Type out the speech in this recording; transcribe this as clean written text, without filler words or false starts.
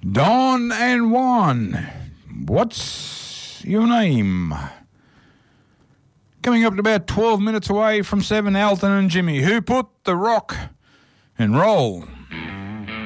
Don and Juan, what's your name? Coming up at about 12 minutes away from 7, Alton and Jimmy. Who put the rock and roll?